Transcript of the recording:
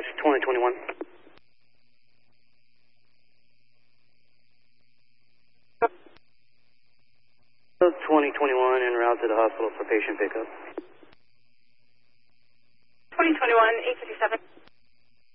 2021. 2021 en route to the hospital for patient pickup.